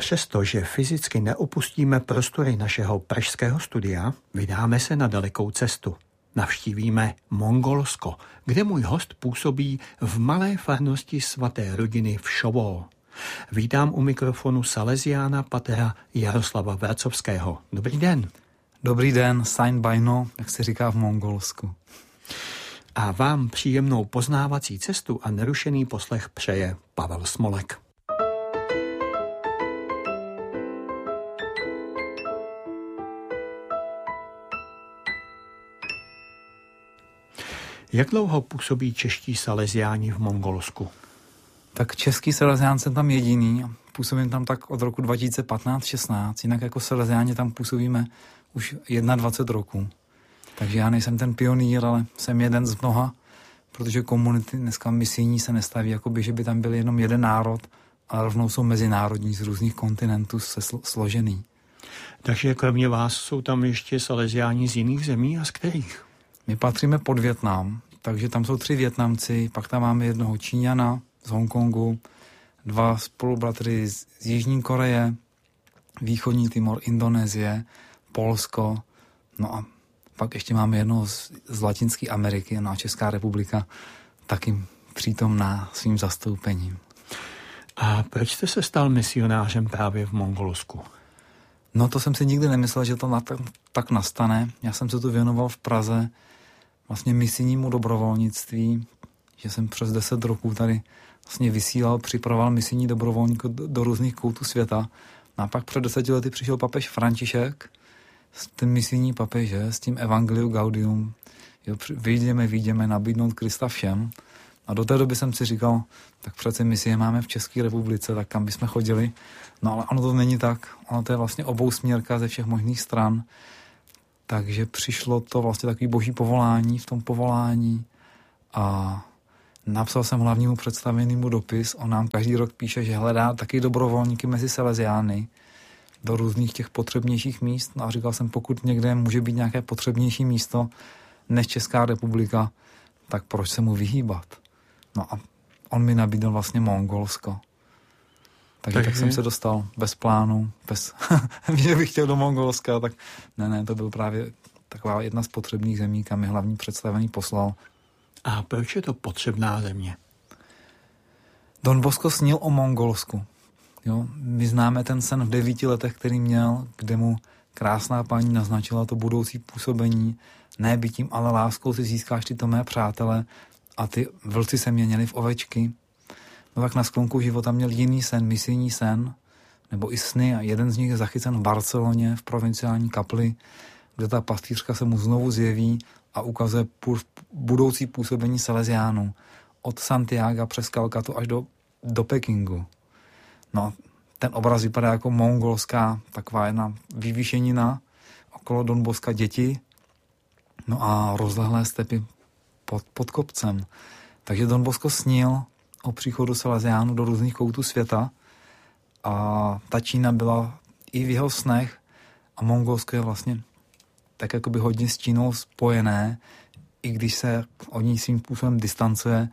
přestože fyzicky neopustíme prostory našeho pražského studia, vydáme se na dalekou cestu. Navštívíme Mongolsko, kde můj host působí v malé farnosti svaté rodiny v Šovol. Vítám u mikrofonu Salesiána patera Jaroslava Vracovského. Dobrý den. Dobrý den, Sain Bajno, jak se říká v Mongolsku. A vám příjemnou poznávací cestu a nerušený poslech přeje Pavel Smolek. Jak dlouho působí čeští salesiáni v Mongolsku? Tak český salesián jsem tam jediný. Působím tam tak od roku 2015-16. Jinak jako salesiáni tam působíme už 21 roků. Takže já nejsem ten pionýr, ale jsem jeden z mnoha, protože komunity dneska misijní se nestaví, jakoby, že by tam byl jenom jeden národ, ale rovnou jsou mezinárodní z různých kontinentů složený. Takže kromě vás jsou tam ještě salesiáni z jiných zemí a z kterých? My patříme pod Vietnam, takže tam jsou 3 Vietnamci, pak tam máme jednoho Číňana z Hongkongu, 2 spolubratry z Jižní Koreje, Východní Timor, Indonésie, Polsko, no a pak ještě máme jednoho z Latinské Ameriky, no a Česká republika taky přítomná svým zastoupením. A proč jste se stal misionářem právě v Mongolsku? No to jsem si nikdy nemyslel, že to tak nastane. Já jsem se tu věnoval v Praze vlastně misijnímu dobrovolnictví, že jsem přes 10 roků tady vlastně vysílal, připravoval misijní dobrovolníky do různých koutů světa. No a pak před 10 lety přišel papež František, ten misijní papež, že, s tím Evangelium Gaudium, jo, vyjdeme nabídnout Krista všem. A do té doby jsem si říkal, tak přece misie máme v České republice, tak kam bychom chodili. No ale ono to není tak, ono to je vlastně obousměrka ze všech možných stran. Takže přišlo to vlastně takový boží povolání v tom povolání a napsal jsem hlavnímu představenému dopis. On nám každý rok píše, že hledá taky dobrovolníky mezi salesiány do různých těch potřebnějších míst. No a říkal jsem, pokud někde může být nějaké potřebnější místo než Česká republika, tak proč se mu vyhýbat? No a on mi nabídl vlastně Mongolsko. Takže tak jsem se dostal bez plánu, že bych chtěl do Mongolska, tak ne, to byl právě taková jedna z potřebných zemí, kam mi hlavní představený poslal. A proč je to potřebná země? Don Bosco snil o Mongolsku. Jo, my známe ten sen v 9 letech, který měl, kde mu krásná paní naznačila to budoucí působení. Ne bytím, ale láskou si získáš tyto mé přátele a ty vlci se měnili v ovečky. No tak na sklonku života měl jiný sen, misijní sen, nebo i sny a jeden z nich je zachycen v Barceloně, v provinciální kapli, kde ta pastýřka se mu znovu zjeví a ukazuje budoucí působení salesiánů od Santiaga přes Kalkatu až do Pekingu. No, ten obraz vypadá jako mongolská, taková jedna vyvýšenina, okolo Don Bosca děti, no a rozlehlé stepy pod kopcem. Takže Don Bosco snil o příchodu salesiánů do různých koutů světa a ta Čína byla i v jeho snech a Mongolsko je vlastně tak jakoby hodně s Čínou spojené, i když se od ní svým způsobem distancuje,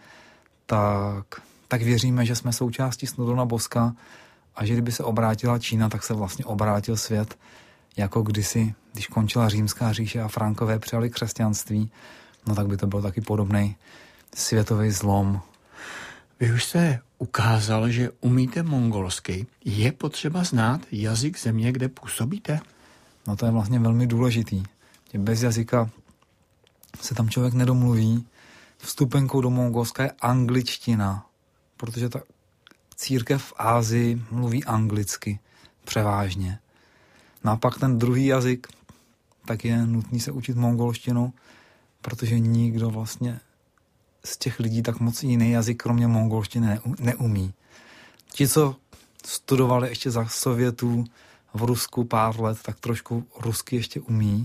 tak věříme, že jsme součástí snu Dona Bosca a že kdyby se obrátila Čína, tak se vlastně obrátil svět, jako kdysi, když končila Římská říše a Frankové přijali křesťanství, no tak by to byl taky podobný světový zlom. Vy už jste ukázal, že umíte mongolsky. Je potřeba znát jazyk země, kde působíte? No to je vlastně velmi důležitý. Bez jazyka se tam člověk nedomluví. Vstupenkou do Mongolska je angličtina, protože ta církev v Ázii mluví anglicky převážně. No a pak ten druhý jazyk, tak je nutný se učit mongolštinu, protože nikdo vlastně z těch lidí tak moc jiný jazyk kromě mongolštiny neumí. Ti, co studovali ještě za Sovětů v Rusku pár let, tak trošku rusky ještě umí.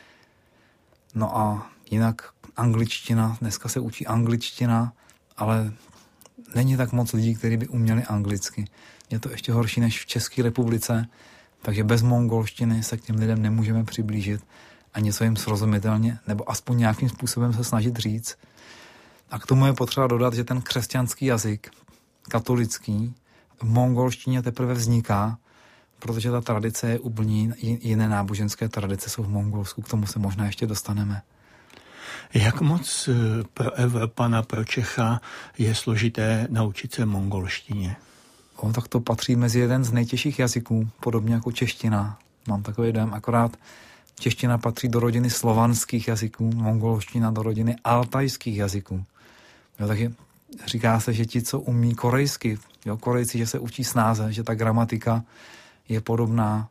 No a jinak angličtina, dneska se učí angličtina, ale není tak moc lidí, kteří by uměli anglicky. Je to ještě horší než v České republice, takže bez mongolštiny se k těm lidem nemůžeme přiblížit a něco jim srozumitelně, nebo aspoň nějakým způsobem se snažit říct. A k tomu je potřeba dodat, že ten křesťanský jazyk, katolický, v mongolštině teprve vzniká protože ta tradice je úplně jiné náboženské tradice jsou v Mongolsku, k tomu se možná ještě dostaneme. Jak moc pro Evropana, pro Čecha je složité naučit se mongolštině? Tak to patří mezi jeden z nejtěžších jazyků, podobně jako čeština. Mám takový dojem, akorát čeština patří do rodiny slovanských jazyků, mongolština do rodiny altajských jazyků. Jo, takže říká se, že ti, co umí korejsky, jo, Korejci, že se učí snáze, že ta gramatika je podobná,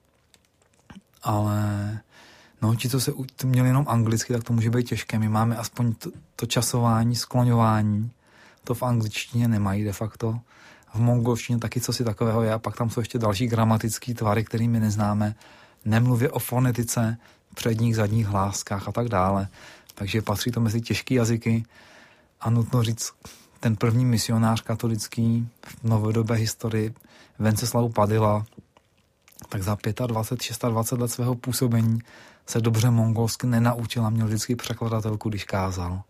ale ti, co se měli jenom anglicky, tak to může být těžké. My máme aspoň to časování, skloňování, to v angličtině nemají de facto. V mongolštině taky co si takového je a pak tam jsou ještě další gramatické tvary, které my neznáme. Nemluvě o fonetice, předních, zadních hláskách a tak dále. Takže patří to mezi těžké jazyky a nutno říct, ten první misionář katolický v novodobé historii Wenceslav Padilla, tak za 25-26 let svého působení se dobře mongolsky nenaučil a měl vždycky překladatelku, když kázal.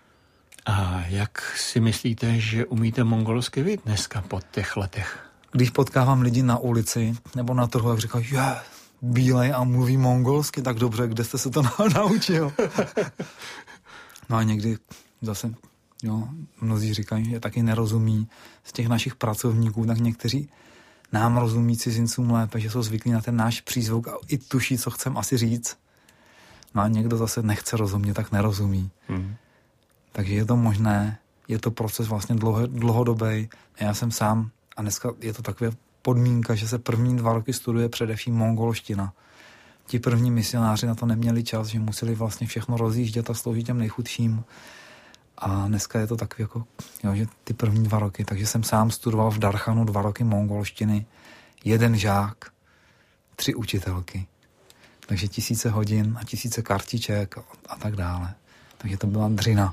A jak si myslíte, že umíte mongolsky vy dneska po těch letech? Když potkávám lidi na ulici nebo na trhu, jak říkají, že bílej a mluví mongolsky, tak dobře, kde jste se to naučil? No a někdy zase, mnozí říkají, že taky nerozumí z těch našich pracovníků, tak někteří nám rozumí cizincům lépe, že jsou zvyklí na ten náš přízvuk a i tuší, co chcem asi říct. No a někdo zase nechce rozumět, tak nerozumí. Takže je to možné, je to proces vlastně dlouhodobý. Já jsem sám, a dneska je to taková podmínka, že se první 2 roky studuje především mongolština. Ti první misionáři na to neměli čas, že museli vlastně všechno rozjíždět a sloužit těm nejchudším. A dneska je to takový jako, že ty první 2 roky. Takže jsem sám studoval v Darchanu 2 roky mongolštiny, 1 žák, 3 učitelky. Takže 1000 hodin a 1000 kartiček a tak dále. Takže to byla dřina.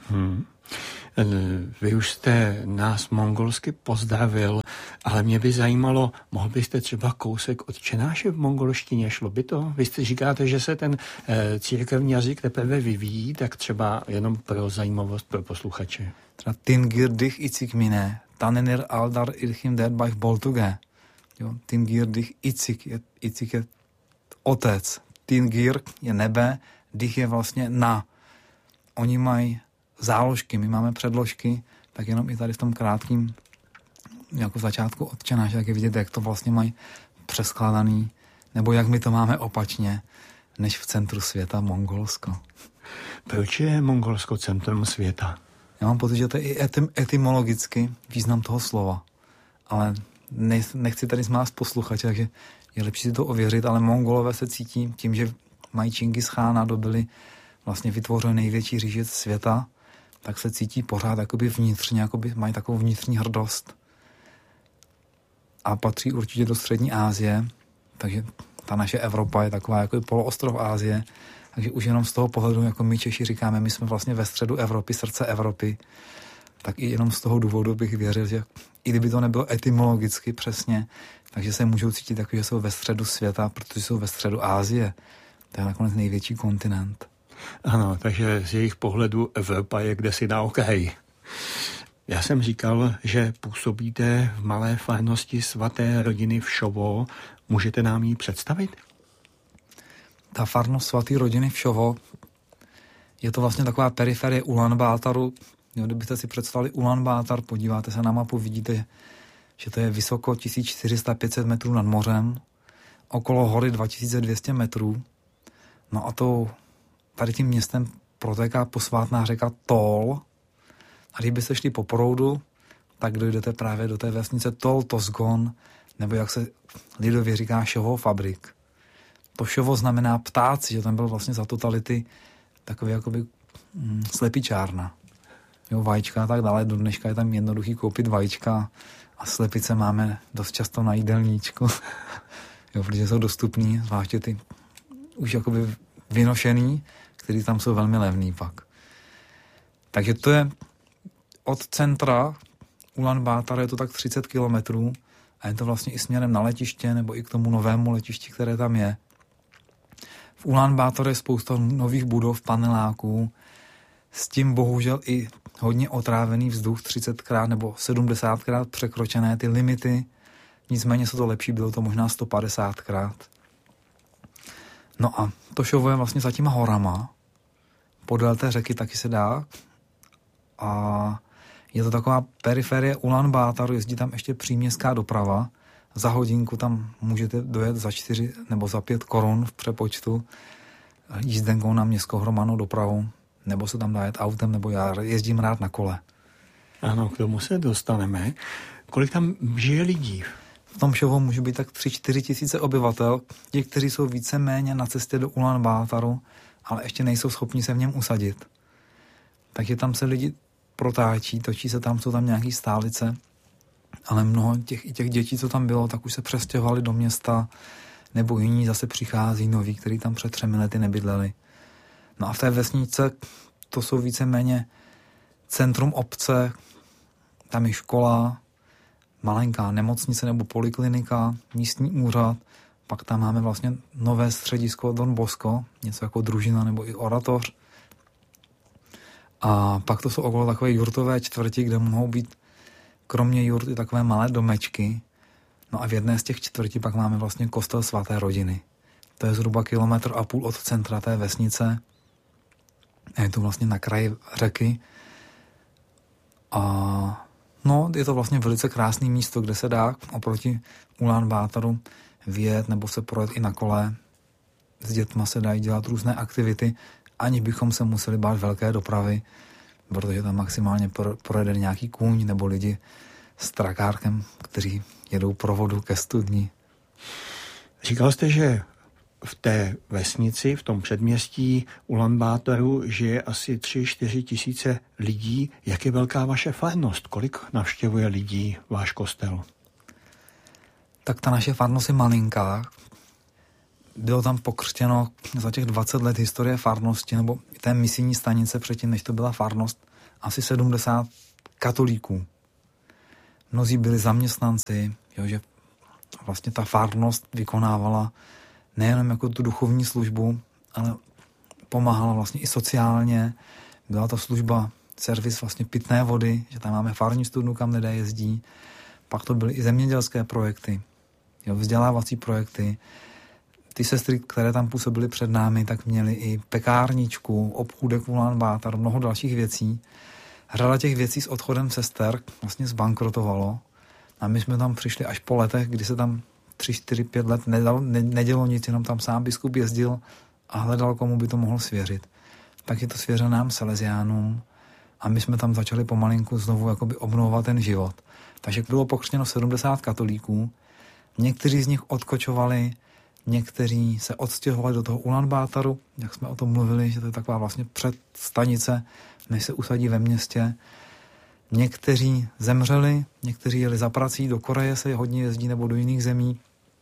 Vy už jste nás mongolsky pozdravil, ale mě by zajímalo, mohl byste třeba kousek Otčenáše v mongolštině, šlo by to? Vy jste říkáte, že se ten církevní jazyk teprve vyvíjí, tak třeba jenom pro zajímavost pro posluchače. Teda Tingirdich icik mine, tanenir aldar irchim derbach boltuge. Tingirdich icik je otec, Tingir je nebe, dich je vlastně na. Oni mají záložky, my máme předložky, tak jenom i tady v tom krátkým jako v začátku Otčenáš, jak je vidět, jak to vlastně mají přeskládaný, nebo jak my to máme opačně, než v centru světa Mongolsko. Proč je Mongolsko centrum světa? Já mám pocit, že to je i etymologicky význam toho slova, ale nechci tady zmást posluchače, takže je lepší si to ověřit, ale Mongolové se cítí tím, že mají Čingis Chána, dobili vlastně vytvořili největší říši světa, tak se cítí pořád jakoby vnitřně, jakoby mají takovou vnitřní hrdost. A patří určitě do střední Asie, takže ta naše Evropa je taková jako poloostrov Asie, takže už jenom z toho pohledu, jako my Češi říkáme, my jsme vlastně ve středu Evropy, srdce Evropy, tak i jenom z toho důvodu bych věřil, že i kdyby to nebylo etymologicky přesně, takže se můžou cítit jako, že jsou ve středu světa, protože jsou ve středu Asie. To je nakonec největší kontinent. Ano, takže z jejich pohledu Evropa je kdesi na okraji. Já jsem říkal, že působíte v malé farnosti svaté rodiny Všovo. Můžete nám ji představit? Ta farnost svaté rodiny Všovo je to vlastně taková periferie Ulan-Bátaru. Kdybyste si představili Ulan-Bátar, podíváte se na mapu, vidíte, že to je vysoko 1400-500 metrů nad mořem, okolo hory 2200 metrů. No a tady tím městem protéká posvátná řeka Tol. A když byste šli po proudu, tak dojdete právě do té vesnice Tol Tozgon, nebo jak se lidově říká Šovo fabrik. To Šovo znamená ptáci, že tam byl vlastně za totality takový jakoby slepičárna. Vajíčka a tak dále. Do dneška je tam jednoduchý koupit vajíčka a slepice máme dost často na jídelníčku. Protože jsou dostupný, zvláště ty už jakoby vynošený, který tam jsou velmi levný pak. Takže to je od centra Ulan-Bátar je to tak 30 kilometrů a je to vlastně i směrem na letiště nebo i k tomu novému letišti, které tam je. V Ulan-Bátar je spousta nových budov, paneláků, s tím bohužel i hodně otrávený vzduch, 30krát nebo 70krát překročené ty limity nicméně se to lepší, bylo to možná 150krát. No a to šovo je vlastně za těma horama, podél té řeky taky se dá a je to taková periferie Ulan-Bátaru, jezdí tam ještě příměstská doprava, za hodinku tam můžete dojet za 4 nebo za 5 korun v přepočtu jízdenkou na městskou hromadnou dopravu, nebo se tam dá jet autem, nebo já jezdím rád na kole. Ano, k tomu se dostaneme. Kolik tam žije lidí? V tom šovu může být tak 3-4 tisíce obyvatel, ti, kteří jsou víceméně na cestě do Ulan-Bátaru, ale ještě nejsou schopni se v něm usadit. Takže tam se lidi protáčí, točí se tam, jsou tam nějaký stálice, ale mnoho těch dětí, co tam bylo, tak už se přestěhovali do města, nebo jiní zase přichází noví, kteří tam před 3 lety nebydleli. No a v té vesnice to jsou víceméně centrum obce, tam je škola, malinká nemocnice nebo poliklinika, místní úřad, pak tam máme vlastně nové středisko Don Bosco, něco jako družina nebo i oratoř. A pak to jsou okolo takové jurtové čtvrti, kde mohou být kromě jurt i takové malé domečky. No a v jedné z těch čtvrtí pak máme vlastně kostel svaté rodiny. To je zhruba 1,5 kilometru od centra té vesnice. A je to vlastně na kraji řeky. A no, je to vlastně velice krásné místo, kde se dá oproti Ulan-Bátaru vyjet nebo se projet i na kole. S dětma se dají dělat různé aktivity, aniž bychom se museli bát velké dopravy, protože tam maximálně projede nějaký kůň nebo lidi s trakárkem, kteří jedou pro vodu ke studni. Říkal jste, že v té vesnici, v tom předměstí Ulan-Bátaru žije asi 3-4 tisíce lidí. Jak je velká vaše farnost? Kolik navštěvuje lidí váš kostel? Tak ta naše farnost je malinká. Bylo tam pokřtěno za těch 20 let historie farnosti, nebo té misijní stanice předtím, než to byla farnost, asi 70 katolíků. Mnozí byli zaměstnanci, že vlastně ta farnost vykonávala nejenom jako tu duchovní službu, ale pomáhala vlastně i sociálně. Byla to služba, servis vlastně pitné vody, že tam máme farní studnu, kam lidé jezdí. Pak to byly i zemědělské projekty, vzdělávací projekty. Ty sestry, které tam působily před námi, tak měly i pekárničku, obchůdek Ulan-Bátar, mnoho dalších věcí. Řada těch věcí s odchodem sester vlastně zbankrotovalo a my jsme tam přišli až po letech, kdy se tam 3, 4, 5 let nedělo nic, jenom tam sám biskup jezdil a hledal, komu by to mohl svěřit. Tak je to svěřeno nám Salesiánům a my jsme tam začali pomalinku znovu jakoby obnovovat ten život. Takže bylo pokřtěno 70 katolíků, někteří z nich odkočovali, někteří se odstěhovali do toho Ulan-Bátaru, jak jsme o tom mluvili, že to je taková vlastně předstanice, než se usadí ve městě. Někteří zemřeli, někteří jeli za prací, do Koreje se hodně jezdí nebo do jiných zemí.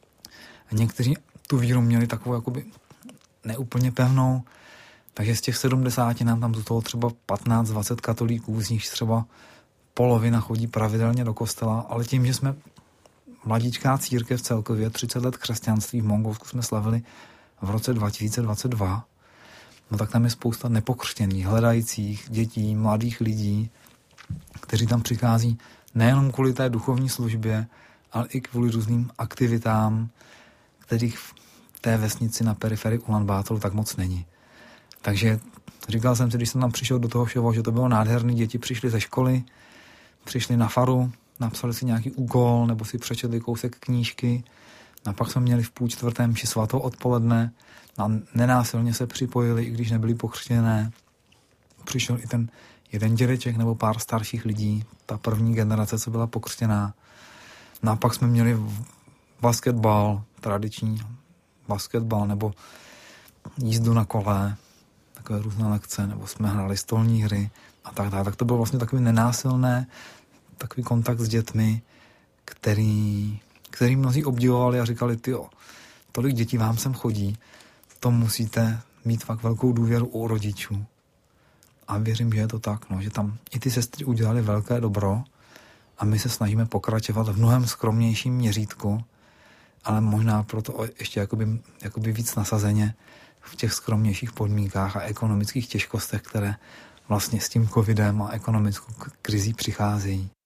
A někteří tu víru měli takovou jakoby neúplně pevnou, takže z těch 70 nám tam zůstalo třeba 15-20 katolíků, z nich třeba polovina chodí pravidelně do kostela, ale tím, že jsme mladíčká církev celkově, 30 let křesťanství v Mongolsku jsme slavili v roce 2022, no tak tam je spousta nepokřtěných, hledajících dětí, mladých lidí, kteří tam přichází nejenom kvůli té duchovní službě, ale i kvůli různým aktivitám, kterých v té vesnici na periferii Ulan-Bátaru tak moc není. Takže říkal jsem si, když jsem tam přišel do toho všeho, že to bylo nádherný, děti přišly ze školy, přišli na faru, napsali si nějaký úkol nebo si přečetli kousek knížky a pak jsme měli v 3:30 mši svatou odpoledne a nenásilně se připojili, i když nebyli pokřtěné. Přišel i ten jeden dědeček nebo pár starších lidí, ta první generace, co byla pokřtěná. No a pak jsme měli basketbal, tradiční basketbal nebo jízdu na kole, takové různé lekce, nebo jsme hráli stolní hry a tak dále. Tak to bylo vlastně takový nenásilné, takový kontakt s dětmi, který mnozí obdivovali a říkali, tyjo, tolik dětí vám sem chodí, to musíte mít fakt velkou důvěru u rodičů. A věřím, že je to tak, no, že tam i ty sestry udělali velké dobro a my se snažíme pokračovat v mnohem skromnějším měřítku, ale možná proto ještě jakoby víc nasazeně v těch skromnějších podmínkách a ekonomických těžkostech, které vlastně s tím covidem a ekonomickou krizí přicházejí.